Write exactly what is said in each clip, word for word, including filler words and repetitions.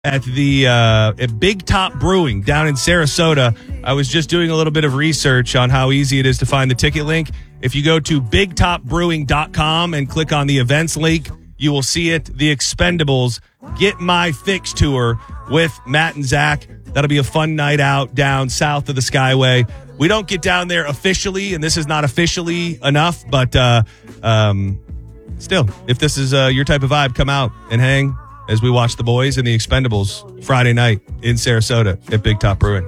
at the uh, at Big Top Brewing down in Sarasota. I was just doing a little bit of research on how easy it is to find the ticket link. If you go to big top brewing dot com and click on the events link, you will see it. The Expendables Get My Fix Tour with Matt and Zach. That'll be a fun night out down south of the Skyway. We don't get down there officially, and this is not officially enough, but uh, um, still, if this is uh, your type of vibe, come out and hang as we watch the boys and the Expendables Friday night in Sarasota at Big Top Brewing.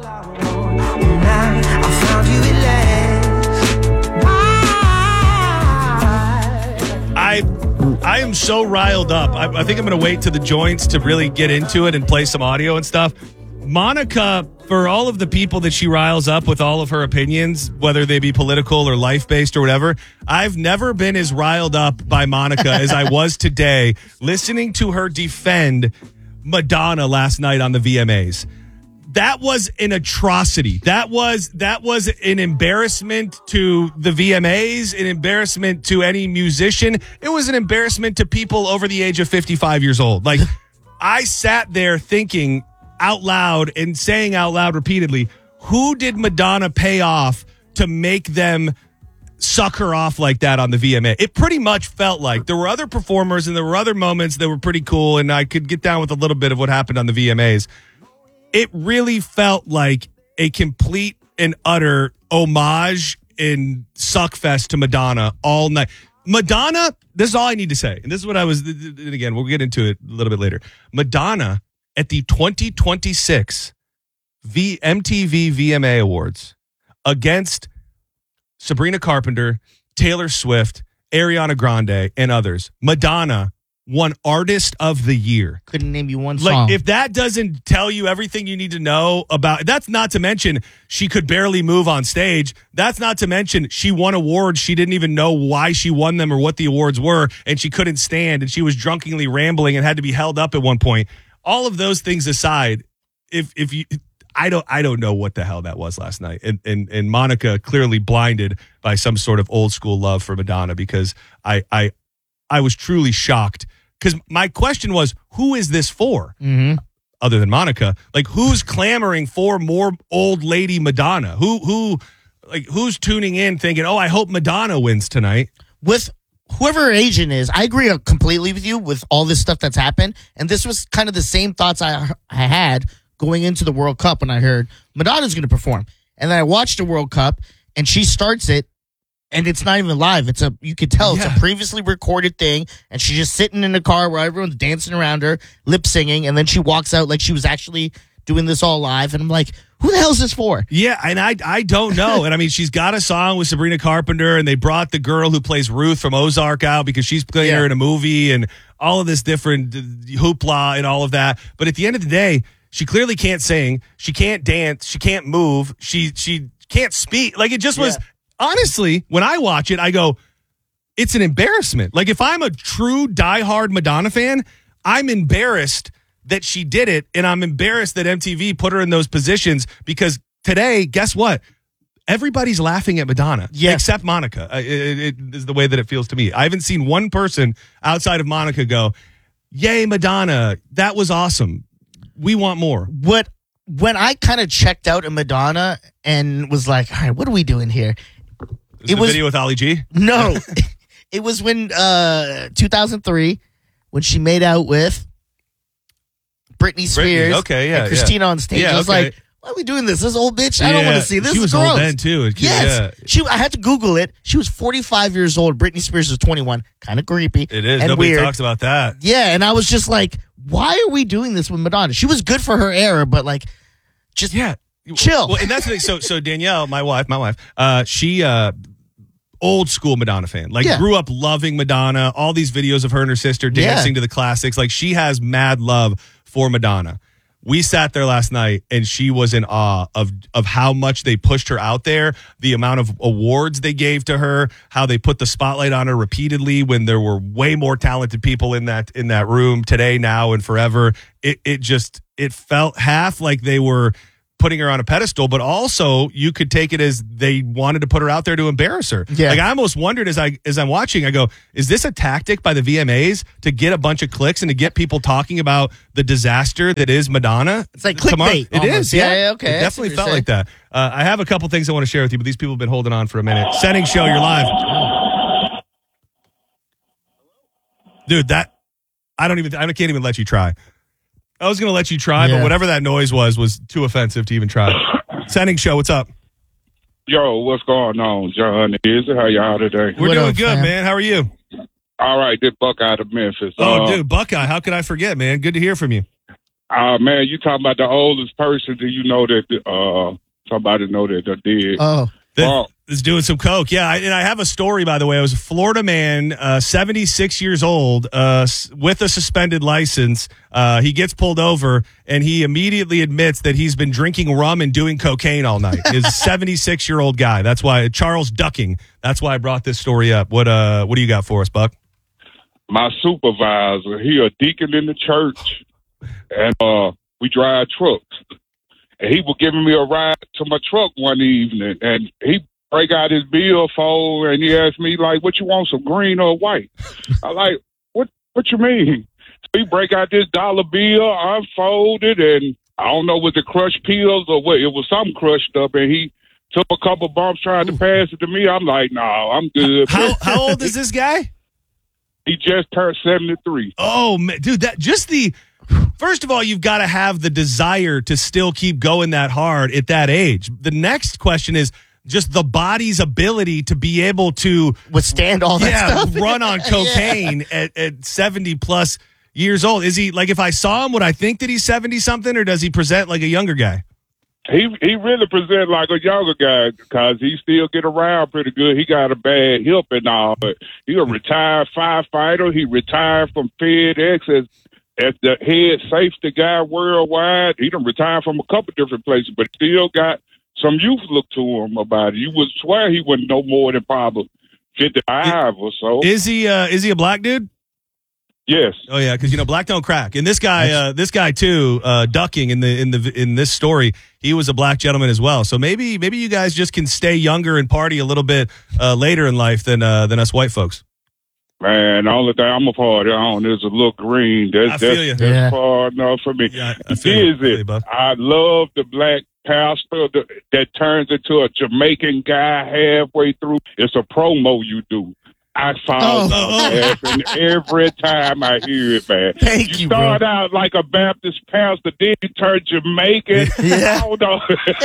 I I am so riled up. I, I think I'm going to wait to the joints to really get into it and play some audio and stuff. Monica, for all of the people that she riles up with all of her opinions, whether they be political or life-based or whatever, I've never been as riled up by Monica as I was today listening to her defend Madonna last night on the V M As. That was an atrocity. That was that was an embarrassment to the V M As, an embarrassment to any musician. It was an embarrassment to people over the age of fifty-five years old. Like, I sat there thinking out loud and saying out loud repeatedly, who did Madonna pay off to make them suck her off like that on the V M A? It pretty much felt like there were other performers and there were other moments that were pretty cool, and I could get down with a little bit of what happened on the V M As. It really felt like a complete and utter homage and suckfest to Madonna all night. Madonna, this is all I need to say, and this is what I was, and again, we'll get into it a little bit later. Madonna at the twenty twenty-six v- M T V V M A Awards against Sabrina Carpenter, Taylor Swift, Ariana Grande, and others. Madonna won Artist of the Year. Couldn't name you one like, song. If that doesn't tell you everything you need to know about, that's not to mention she could barely move on stage. That's not to mention she won awards. She didn't even know why she won them or what the awards were, and she couldn't stand, and she was drunkenly rambling and had to be held up at one point. All of those things aside, if if you, I don't I don't know what the hell that was last night, and and and Monica clearly blinded by some sort of old school love for Madonna, because I I I was truly shocked, because my question was, who is this for? Mm-hmm. Other than Monica, like, who's clamoring for more old lady Madonna? Who who like who's tuning in thinking, oh, I hope Madonna wins tonight? With whoever her agent is, I agree completely with you with all this stuff that's happened. And this was kind of the same thoughts I, I had going into the World Cup when I heard Madonna's going to perform. And then I watched the World Cup, and she starts it, and it's not even live. It's a, you could tell Yeah. it's a previously recorded thing, and she's just sitting in the car where everyone's dancing around her, lip singing, and then she walks out like she was actually doing this all live. And I'm like, who the hell is this for? Yeah, and I I don't know. And I mean, she's got a song with Sabrina Carpenter, and they brought the girl who plays Ruth from Ozark out because she's playing Yeah. her in a movie, and all of this different uh, hoopla and all of that. But at the end of the day, she clearly can't sing. She can't dance. She can't move. She she can't speak. Like, it just was, Yeah. honestly, when I watch it, I go, it's an embarrassment. Like, if I'm a true diehard Madonna fan, I'm embarrassed that she did it, and I'm embarrassed that M T V put her in those positions, because today, guess what? Everybody's laughing at Madonna, Yes. except Monica. Uh, It, it, it is the way that it feels to me. I haven't seen one person outside of Monica go, yay, Madonna, that was awesome. We want more. What when I kind of checked out of Madonna and was like, all right, what are we doing here? Is It the was- video with Ali G? No, it was when uh, two thousand three when she made out with Britney Spears. okay, yeah, and Christina yeah. on stage. Yeah, I was okay. like, why are we doing this? This old bitch. I don't Yeah, want to see this. She is was gross. old then, too. It- Yes, yeah. she. I had to Google it. She was forty-five years old. Britney Spears was twenty-one. Kind of creepy. It is. and Nobody weird. talks about that. Yeah, and I was just like, why are we doing this with Madonna? She was good for her era, but like, just Yeah. chill. Well, and that's the thing. So, so Danielle, my wife, my wife, uh, she, uh, old school Madonna fan, like, Yeah. grew up loving Madonna, all these videos of her and her sister dancing Yeah. to the classics. Like, she has mad love for Madonna. We sat there last night, and she was in awe of, of how much they pushed her out there, the amount of awards they gave to her, how they put the spotlight on her repeatedly when there were way more talented people in that, in that room today, now, and forever. It, it just, it felt half like they were putting her on a pedestal, but also you could take it as they wanted to put her out there to embarrass her. Yeah. Like I almost wondered as I as I'm watching, I go, is this a tactic by the V M As to get a bunch of clicks and to get people talking about the disaster that is Madonna? It's like Tomorrow? clickbait. It almost. is, yeah. Yeah, yeah, okay. It That's definitely what felt you're like that. Uh, I have a couple things I want to share with you, but these people have been holding on for a minute. Setting show, you're live. Dude, that I don't even I can't even let you try. I was going to let you try, Yeah. but whatever that noise was was too offensive to even try. Setting show, what's up? Yo, what's going on, John? Is it how y'all today? We're What doing up, good, fam? man. How are you? All right, this Buck out of Memphis. Oh, uh, dude, Buckeye. How could I forget, man? Good to hear from you. uh, man, you talking about the oldest person? Do you know that uh, somebody know that they did? Oh, That Well- is doing some coke. Yeah, I, and I have a story, by the way. I was a Florida man, uh, seventy-six years old, uh, s- with a suspended license. Uh, he gets pulled over, and he immediately admits that he's been drinking rum and doing cocaine all night. He's a seventy-six-year-old guy. That's why Charles Ducking. That's why I brought this story up. What uh, what do you got for us, Buck? My supervisor, he a deacon in the church, and uh, we drive trucks. And he was giving me a ride to my truck one evening, and he break out his billfold, and he asked me, like, what you want, some green or white? I like, what What you mean? So he break out this dollar bill, unfolded, and I don't know, was it crushed pills or what? It was something crushed up, and he took a couple bumps trying to pass it to me. I'm like, no, I'm good. How how old is this guy? He just turned seventy-three. Oh, man, dude, that just the first of all, you've got to have the desire to still keep going that hard at that age. The next question is just the body's ability to be able to withstand all that yeah, stuff. run on cocaine at, at seventy plus years old. Is he like, if I saw him, would I think that he's seventy something, or does he present like a younger guy? He he really present like a younger guy because he still get around pretty good. He got a bad hip and all, but he a retired firefighter. He retired from FedEx as as the head safety guy worldwide. He done retired from a couple different places, but still got some youth look to him about it. You would swear he wasn't no more than probably fifty-five or so. Is he uh, is he a black dude? Yes. Oh yeah, because you know black don't crack. And this guy, uh, this guy too, uh, Ducking in the in the in this story, he was a black gentleman as well. So maybe maybe you guys just can stay younger and party a little bit uh, later in life than uh, than us white folks. Man, the only thing I'm a party on is a little green. That's, I feel that's, you. that's Yeah. far enough for me. Yeah, I feel you. I Is feel you, it? Buck. I love the black pastor that, that turns into a Jamaican guy halfway through. It's a promo you do. I fall Oh. out laughing every time I hear it, man. Thank you, start bro. out like a Baptist pastor, then you turn Jamaican. Yeah. I don't know.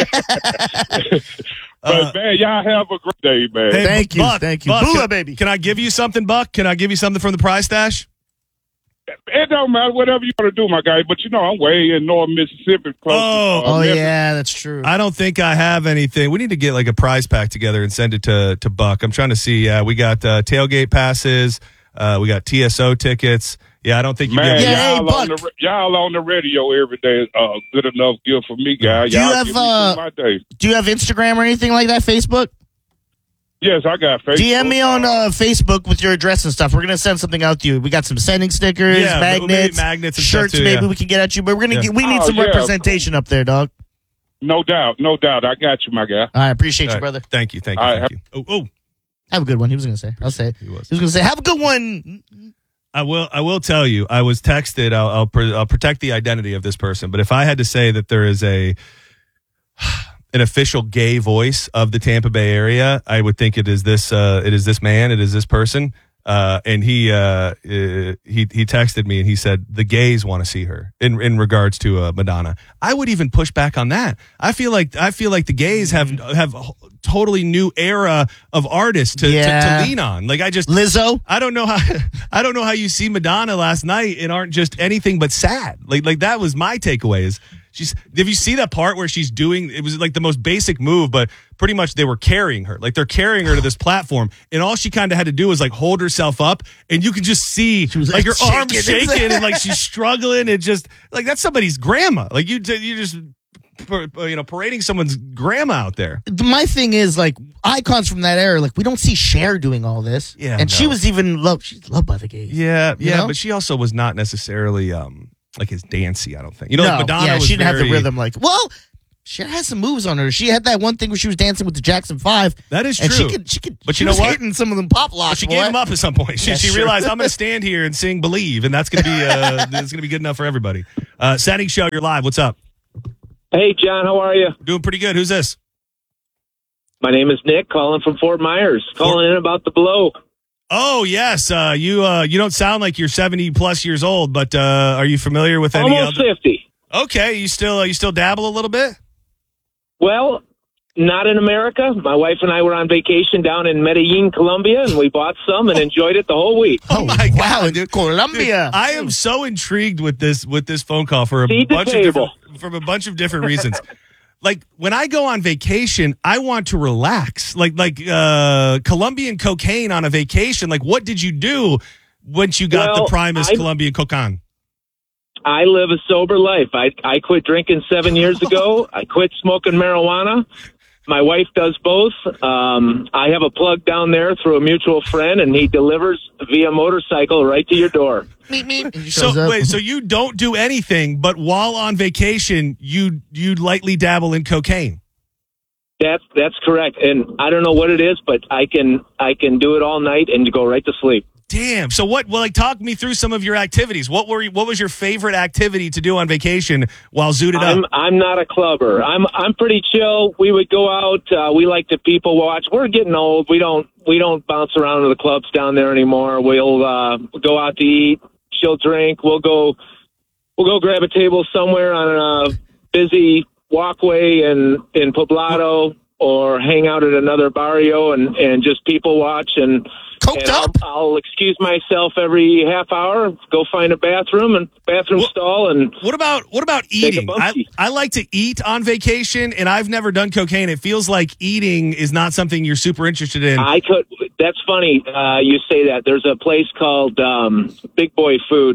But, Uh, man, y'all have a great day, man. Hey, Thank you, Buck, thank you. Buck, Booyah, can, baby. Can I give you something, Buck? Can I give you something from the prize stash? It don't matter, whatever you want to do, my guy. But, you know, I'm way in North Mississippi. Close Oh. to, uh, Oh Memphis. yeah, that's true. I don't think I have anything. We need to get like a prize pack together and send it to to Buck. I'm trying to see. Yeah, we got uh, tailgate passes. Uh, we got T S O tickets. Yeah, I don't think you Man, get. Yeah, hey, y'all, on Buck. the, y'all on the radio every day. Uh, good enough gift for me, guys. Do you Y'all have, give me uh, through my day. Do you have Instagram or anything like that? Facebook? Yes, I got Facebook. D M me on uh, Facebook with your address and stuff. We're gonna send something out to you. We got some sending stickers, Yeah, maybe magnets, magnets and stuff shirts. too, maybe yeah. we can get at you, but we're gonna Yeah. get, we need Oh, some yeah, representation up there, dog. No doubt, no doubt. I got you, my guy. I appreciate All you, right. brother. Thank you, thank you, All thank right. you. Oh, oh, Have a good one. He was gonna say. I'll say it. he was. He was gonna say, "Have a good one." I will. I will tell you. I was texted. I'll, I'll, pr- I'll protect the identity of this person. But if I had to say that there is a an official gay voice of the Tampa Bay area, I would think it is this. Uh, it is this man. It is this person. Uh, and he uh, uh, he he texted me and he said the gays want to see her in in regards to uh, Madonna. I would even push back on that. I feel like I feel like the gays have have a totally new era of artists to, Yeah. to, to lean on. Like I just Lizzo. I don't know how I don't know how you see Madonna last night and aren't just anything but sad. Like like that was my takeaway is she's if you see that part where she's doing it was like the most basic move, but pretty much they were carrying her. Like they're carrying her to this platform and all she kind of had to do was like hold herself up and you can just see was, like like, her arms shaking. shaking and like she's struggling and just like that's somebody's grandma. Like you you just you know parading someone's grandma out there. My thing is like icons from that era. Like we don't see Cher doing all this. Yeah, and she no. was even loved. She's loved by the gays. Yeah, You yeah, know? but she also was not necessarily um like as dancey, I don't think. You know, no, like Madonna yeah, was she didn't have very- the rhythm. Like, well, Cher has some moves on her. She had that one thing where she was dancing with the Jackson Five. That is and true. She could, she could, but she you know was what? hitting some of them pop locks. But she boy. gave them up at some point. She, Yeah, she sure. realized I'm going to stand here and sing "Believe," and that's going to be uh, that's going to be good enough for everybody. Uh, Setting Show, you're live. What's up? Hey, John, how are you? Doing pretty good. Who's this? My name is Nick, calling from Fort Myers, calling in about the blow. Oh yes, uh, you uh, you don't sound like you're seventy plus years old, but uh, are you familiar with any? Almost other- fifty. Okay, you still uh, you still dabble a little bit? Well, not in America. My wife and I were on vacation down in Medellin, Colombia, and we bought some and enjoyed it the whole week. Oh my wow, God, dude, Colombia. Dude, I am so intrigued with this with this phone call for a Feed the bunch of table. different from a bunch of different reasons. Like when I go on vacation, I want to relax. Like like uh, Colombian cocaine on a vacation. Like what did you do once you got Well, the Primus I- Colombian cocaine? I live a sober life. I, I quit drinking seven years ago. I quit smoking marijuana. My wife does both. Um, I have a plug down there through a mutual friend, and he delivers via motorcycle right to your door. Meet me. And he So shows up. wait, so you don't do anything, but while on vacation, you you lightly dabble in cocaine. That's that's correct. And I don't know what it is, but I can I can do it all night and go right to sleep. Damn. So what? Well, like, talk me through some of your activities. What were? What was your favorite activity to do on vacation while zooted I'm up? I'm not a clubber. I'm I'm pretty chill. We would go out. Uh, we like to people watch. We're getting old. We don't we don't bounce around to the clubs down there anymore. We'll uh, go out to eat. She'll drink. We'll go we'll go grab a table somewhere on a busy walkway in in Poblado, or hang out at another barrio and and just people watch and. Coked And I'll, up. I'll excuse myself every half hour, go find a bathroom and bathroom What- stall, and What about what about Take a eating? I, bumpy. I like to eat on vacation, and I've never done cocaine. It feels like eating is not something you're super interested in. I could. That's funny. Uh, you say that. There's a place called um, Big Boy Food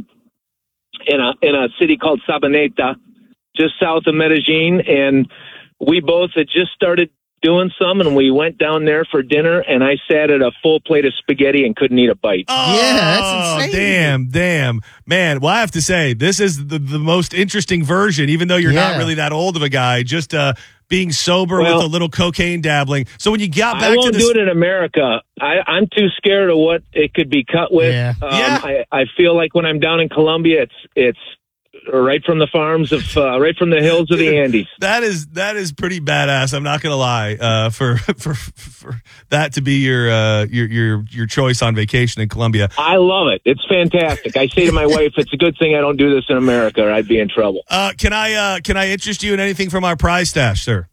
in a in a city called Sabaneta, just south of Medellin, and we both had just started doing some, and we went down there for dinner, and I sat at a full plate of spaghetti and couldn't eat a bite. Oh, Yeah, that's insane. Damn, damn. Man, well, I have to say, this is the, the most interesting version, even though you're not Yeah. really that old of a guy, just uh, being sober Well, with a little cocaine dabbling. So when you got back I to won't this. do it in America. I, I'm too scared of what it could be cut with. Yeah. Um, Yeah. I, I feel like when I'm down in Colombia, it's it's right from the farms of uh, right from the hills of the Andes. That is that is pretty badass. I'm not gonna lie. Uh, for for for that to be your uh your your your choice on vacation in Colombia. I love it. It's fantastic. I say to my wife, it's a good thing I don't do this in America, or I'd be in trouble. Uh, can I uh can I interest you in anything from our prize stash, sir?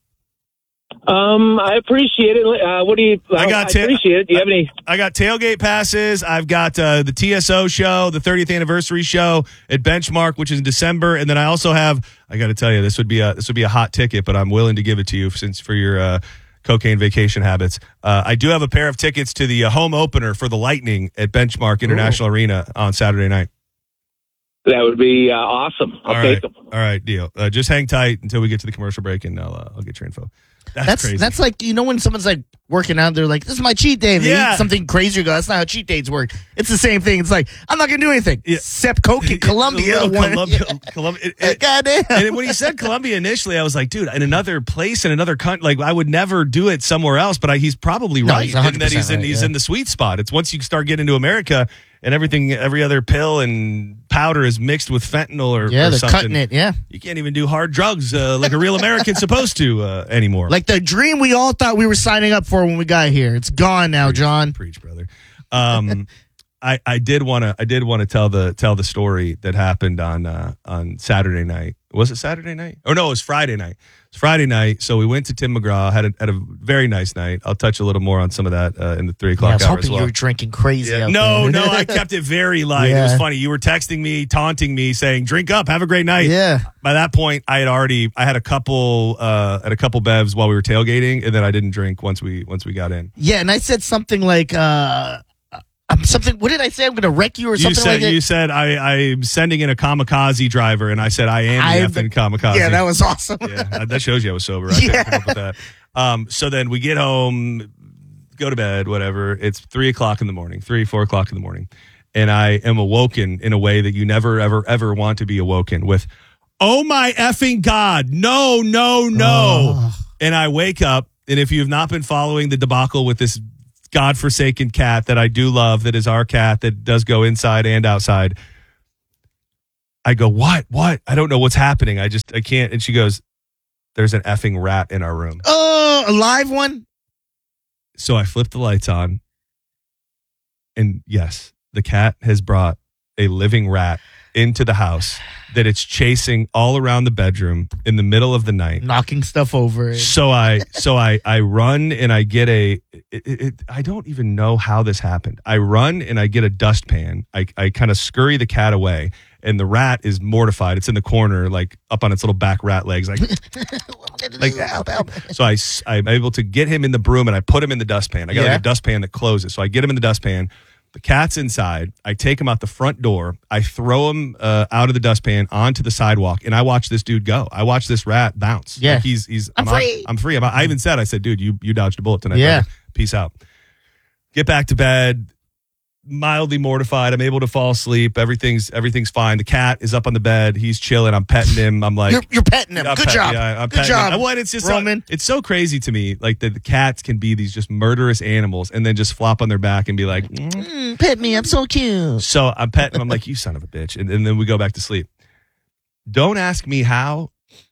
Um, I appreciate it. Uh, what do you? I got I ta- appreciate it. Do you have any? I got tailgate passes. I've got uh, the T S O show, the thirtieth anniversary show at Benchmark, which is in December, and then I also have. I got to tell you, this would be a this would be a hot ticket, but I'm willing to give it to you since for your uh, cocaine vacation habits. Uh, I do have a pair of tickets to the uh, home opener for the Lightning at Benchmark International Arena on Saturday night. That would be uh, awesome. I'll All take right, them. all right, deal. Uh, just hang tight until we get to the commercial break, and I'll uh, I'll get your info. That's, That's crazy. that's like, you know, when someone's like working out, they're like, "This is my cheat day." They Yeah. eat something crazy. You go, "That's not how cheat days work." It's the same thing. It's like, I'm not gonna do anything Yeah. except coke in Colombia. A little One- Colombia, Colombia. It- it- Goddamn. and when he said Colombia initially, I was like, dude, in another place, in another country, like I would never do it somewhere else. But I, he's probably No, right he's in one hundred that he's percent in right, he's yeah. in the sweet spot. It's once you start getting into America and everything, every other pill and powder is mixed with fentanyl or, Yeah, or they're something. cutting it. Yeah, You can't even do hard drugs uh, like a real American's supposed to uh, anymore. like the dream we all thought we were signing up for when we got here. It's gone now, John. Preach, brother. Um, I, I did want to I did want to tell the tell the story that happened on uh, on Saturday night. Was it Saturday night? Oh no, it was Friday night. It's Friday night. So we went to Tim McGraw. had a, had a very nice night. I'll touch a little more on some of that uh, in the three Yeah, I o'clock was hour hoping as well. you were drinking crazy. Yeah. out No, there. no, I kept it very light. It was Yeah. funny. You were texting me, taunting me, saying, "Drink up, have a great night." Yeah. By that point, I had already I had a couple uh, had a couple bevs while we were tailgating, and then I didn't drink once we once we got in. Yeah, and I said something like, uh, I'm something, what did I say? I'm going to wreck you or You something said like that? you said I, I'm sending in a kamikaze driver, and I said I am I- the effing kamikaze. Yeah, that was awesome. yeah, that shows you I was sober. I couldn't Yeah. come up with that. Um, so then we get home, go to bed, whatever. It's three o'clock in the morning, three, four o'clock in the morning, and I am awoken in a way that you never, ever, ever want to be awoken with. oh my effing God. No, no, no. Oh. And I wake up, and if you have not been following the debacle with this godforsaken cat that I do love, that is our cat that does go inside and outside, I go, what? What? I don't know what's happening. I just, I can't. And she goes, there's an effing rat in our room. Oh, a live one? So I flip the lights on, and yes, the cat has brought a living rat into the house that it's chasing all around the bedroom in the middle of the night, knocking stuff over. So I, so I, I run and I get a. It, it, I don't even know how this happened. I run and I get a dustpan. I, I kind of scurry the cat away, and the rat is mortified. It's in the corner, like up on its little back rat legs, like, like help, help. So I, I'm able to get him in the broom, and I put him in the dustpan. I got yeah. like a dustpan that closes, so I get him in the dustpan. The cat's inside. I take him out the front door. I throw him uh, out of the dustpan onto the sidewalk, and I watch this dude go. I watch this rat bounce. Yeah, like he's he's. I'm, I'm free. On, I'm free. I'm, I even said, I said, dude, you you dodged a bullet tonight. Yeah. Brother. Peace out. Get back to bed. Mildly mortified. I'm able to fall asleep. Everything's everything's fine. The cat is up on the bed. He's chilling. I'm petting him. I'm like, you're, you're petting him. I'm Good pet, job. Yeah, I'm Good job. Him. Well, it's just Roman. So, it's so crazy to me, like that the cats can be these just murderous animals, and then just flop on their back and be like, mm. Mm, pet me. I'm so cute. So I'm petting him. I'm like, you son of a bitch, and, and then we go back to sleep. Don't ask me how.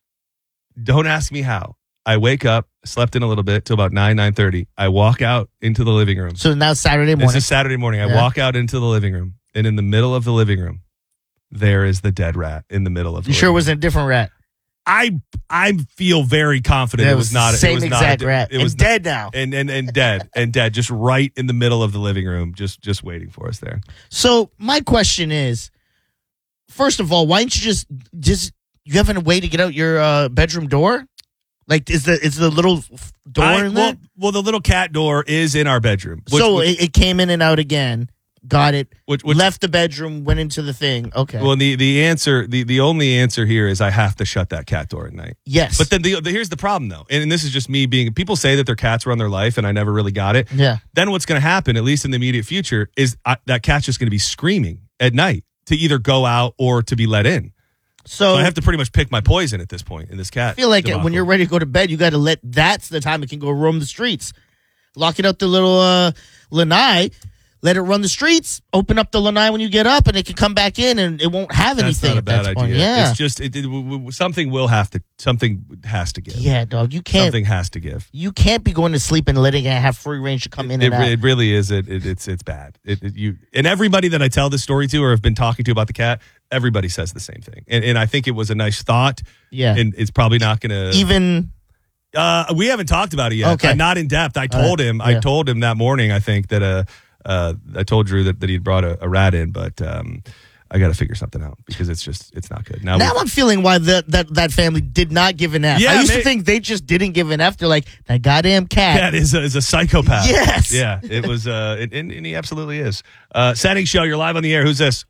Don't ask me how. I wake up, slept in a little bit till about nine, nine thirty. I walk out into the living room. So now Saturday morning. This is Saturday morning. I yeah. walk out into the living room, and in the middle of the living room, there is the dead rat in the middle of the You living sure it room. wasn't a different rat? I I feel very confident yeah, it was not. Same it was exact not, rat. It was and dead now. And, and and dead and dead, just right in the middle of the living room, just just waiting for us there. So my question is, first of all, why don't you just just you have a way to get out your uh, bedroom door? Like, is the is the little door I, in there? Well, well, the little cat door is in our bedroom. Which, so which, it, it came in and out again. Got it. Which, which, left the bedroom, went into the thing. Okay. Well, the the answer, the, the only answer here is I have to shut that cat door at night. Yes. But then the, the here's the problem though, and, and this is just me being. People say that their cats run their life, and I never really got it. Yeah. Then what's going to happen, at least in the immediate future, is I, that cat's just going to be screaming at night to either go out or to be let in. So, so I have to pretty much pick my poison at this point in this cat. I feel like debacle. when you're ready to go to bed, you got to let. That's the time it can go roam the streets. Lock it up the little uh, lanai. Let it run the streets. Open up the lanai when you get up, and it can come back in, and it won't have That's anything not a at bad that idea. point. Yeah, it's just it, it, w- w- something will have to. Something has to give. Yeah, dog. You can't. Something has to give. You can't be going to sleep and letting it have free range to come in It, and out. it really is. It, it it's it's bad. It, it, you and everybody that I tell this story to or have been talking to about the cat, everybody says the same thing. And and I think it was a nice thought. Yeah, and it's probably not going to even. Uh, we haven't talked about it yet. Okay, uh, not in depth. I told uh, him. yeah. I told him that morning. I think that uh, uh I told Drew that, that he'd brought a, a rat in, but um. I got to figure something out because it's just, it's not good. Now, now I'm feeling why the, that, that family did not give an F. Yeah, I used may- to think they just didn't give an F. They're like, that goddamn cat. Cat is a, is a psychopath. Yes. Yeah, it was, uh, it, and, and he absolutely is. Uh, Setting Show, you're live on the air. Who's this?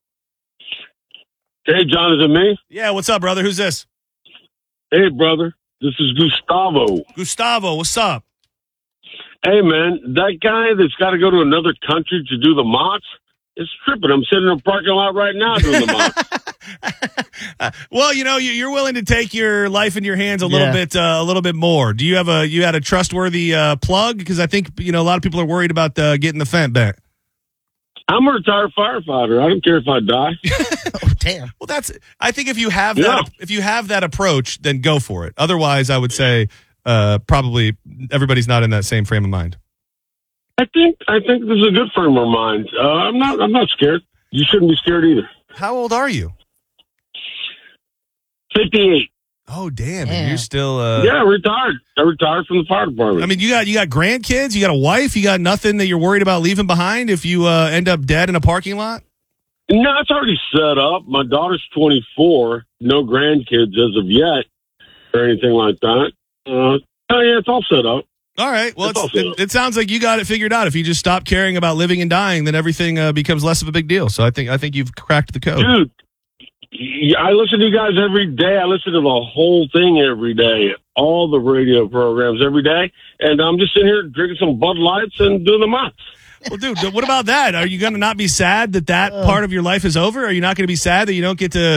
Hey, John, is it me? Yeah, what's up, brother? Who's this? Hey, brother. This is Gustavo. Gustavo, what's up? Hey, man, that guy that's got to go to another country to do the mocks, it's tripping. I'm sitting in a parking lot right now doing the mocks. Well, you know, you- you're willing to take your life in your hands a little Yeah. bit, uh, a little bit more. Do you have a, you had a trustworthy uh, plug? Because I think you know a lot of people are worried about uh, getting the fent back. I'm a retired firefighter. I don't care if I die. Oh, damn. Well, that's. I think if you have Yeah. that, if you have that approach, then go for it. Otherwise, I would say uh, probably everybody's not in that same frame of mind. I think I think this is a good frame of mind. Uh, I'm not I'm not scared. You shouldn't be scared either. How old are you? fifty-eight. Oh, damn! Yeah. And you're still. Uh, Yeah, retired. I retired from the fire department. I mean, you got you got grandkids, you got a wife, you got nothing that you're worried about leaving behind if you uh, end up dead in a parking lot. No, it's already set up. My daughter's twenty-four. No grandkids as of yet, or anything like that. Uh, oh yeah, it's all set up. All right. Well, It's it's, also- it, it sounds like you got it figured out. If you just stop caring about living and dying, then everything uh, becomes less of a big deal. So I think I think you've cracked the code. Dude, y- I listen to you guys every day. I listen to the whole thing every day, all the radio programs every day, and I'm just sitting here drinking some Bud Lights and doing the mocks. Well, dude, what about that? Are you going to not be sad that that part of your life is over? Are you not going to be sad that you don't get to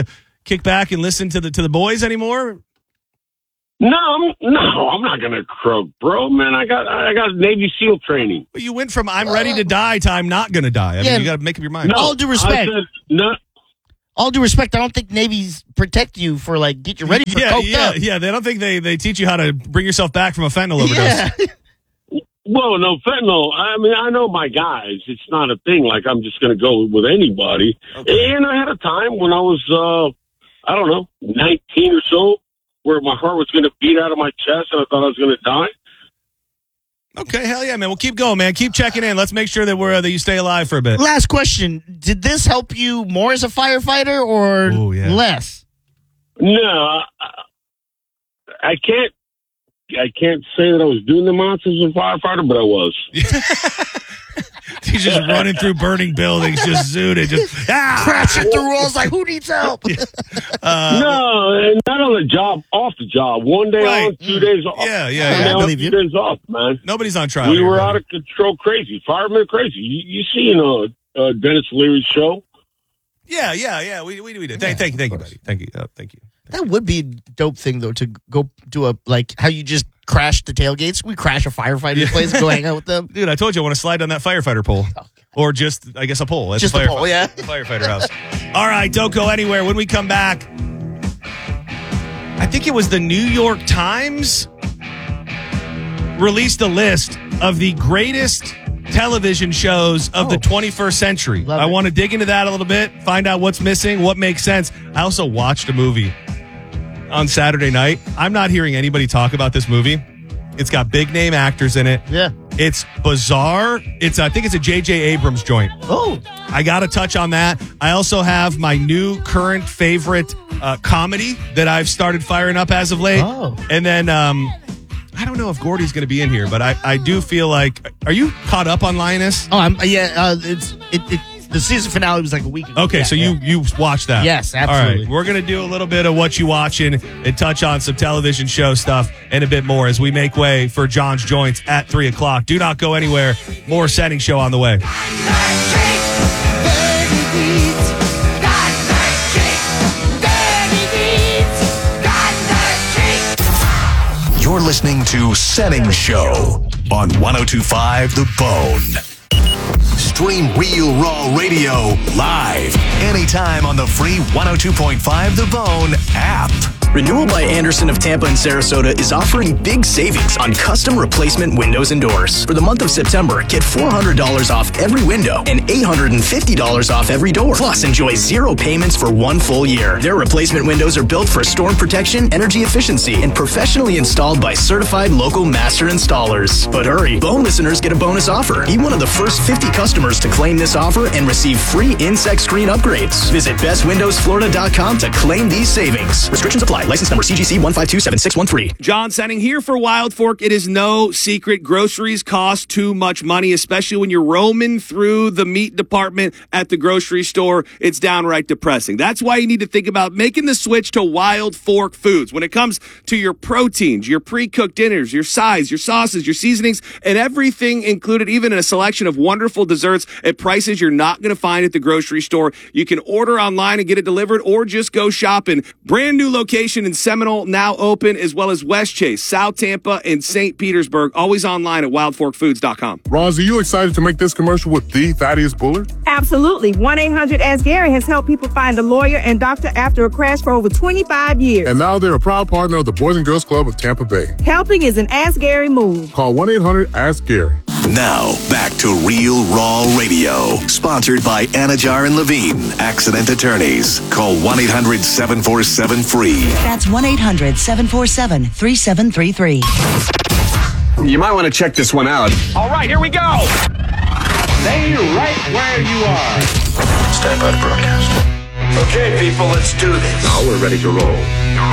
kick back and listen to the to the boys anymore? No, I'm, no, I'm not gonna croak, bro. Man, I got I got Navy SEAL training. Well, you went from I'm ready to die to I'm not going to die. I Yeah. mean, you got to make up your mind. No, All due respect. I said, no, All due respect, I don't think Navy's protect you for like get you ready for yeah, coked yeah, up. yeah. They don't think they, they teach you how to bring yourself back from a fentanyl overdose. Yeah. well, no fentanyl. I mean, I know my guys. It's not a thing. Like I'm just gonna go with anybody. Okay. And I had a time when I was, uh, I don't know, nineteen or so, where my heart was gonna beat out of my chest, and I thought I was gonna die. Okay, hell yeah, man. Well, keep going, man. Keep checking in. Let's make sure that we're uh, that you stay alive for a bit. Last question: did this help you more as a firefighter or Ooh, yeah. less? No, I, I can't. I can't say that I was doing the monsters as a firefighter, but I was. He's just running through burning buildings, just zooted, just ah! Crashing through walls like who needs help? Uh, no, and not on the job, off the job. One day Right. on, two days off. Yeah, yeah, One yeah. day I on, believe two you. days off, man. Nobody's on trial. We here, were buddy. out of control, crazy. Firemen are crazy. You, you see, you know, uh, Dennis Leary's show. Yeah, yeah, yeah. We we, we did. Thank, thank you, thank you, buddy. Thank you, uh, thank you. That would be a dope thing though to go do a like how you just crash the tailgates. We crash a firefighter's place, go hang out with them. Dude, I told you I want to slide down that firefighter pole. Or just, I guess, a pole. At Just the a pole, yeah. The firefighter house. All right, don't go anywhere. When we come back, I think it was the New York Times released a list of the greatest television shows of the Oh. twenty-first century. Love I it. want to dig into that a little bit, find out what's missing, what makes sense. I also watched a movie on Saturday night. I'm not hearing anybody talk about this movie. It's got big name actors in it. Yeah. It's bizarre. It's I think it's a J J Abrams joint. Oh, I got to touch on that. I also have my new current favorite uh, comedy that I've started firing up as of late. Oh. And then um, I don't know if Gordy's going to be in here, but I, I do feel like. Are you caught up on Lioness? oh, I'm yeah. Uh, it's it, it. The season finale was like a week ago. Okay, Yeah, so yeah. you you watched that. Yes, All absolutely. right, we're going to do a little bit of what you watching and touch on some television show stuff and a bit more as we make way for John's Joints at three o'clock. Do not go anywhere. More Setting Show on the way. You're listening to Setting Show on one oh two point five The Bone. Stream Real Raw Radio live anytime on the free one oh two point five The Bone app. Renewal by Anderson of Tampa and Sarasota is offering big savings on custom replacement windows and doors. For the month of September, get four hundred dollars off every window and eight hundred fifty dollars off every door. Plus, enjoy zero payments for one full year. Their replacement windows are built for storm protection, energy efficiency, and professionally installed by certified local master installers. But hurry, Bone listeners get a bonus offer. Be one of the first fifty customers to claim this offer and receive free insect screen upgrades. Visit best windows florida dot com to claim these savings. Restrictions apply. License number C G C one five two seven six one three. John Setting here for Wild Fork. It is no secret groceries cost too much money, especially when you're roaming through the meat department at the grocery store. It's downright depressing. That's why you need to think about making the switch to Wild Fork Foods. When it comes to your proteins, your pre-cooked dinners, your sides, your sauces, your seasonings, and everything included, even in a selection of wonderful desserts at prices you're not going to find at the grocery store. You can order online and get it delivered or just go shopping. Brand new location in Seminole now open, as well as West Chase, South Tampa, and Saint Petersburg. Always online at wild fork foods dot com. Roz, are you excited to make this commercial with the Thaddeus Bullard? Absolutely. one eight hundred ask Gary has helped people find a lawyer and doctor after a crash for over twenty-five years. And now they're a proud partner of the Boys and Girls Club of Tampa Bay. Helping is an Ask Gary move. Call one eight hundred ask Gary. Now, back to Real Raw Radio. Sponsored by Anajar and Levine, Accident Attorneys. Call one eight hundred seven four seven free. That's one eight hundred seven four seven three seven three three. You might want to check this one out. All right, here we go. Stay right where you are. Stand by to broadcast. Okay, people, let's do this. Now we're ready to roll.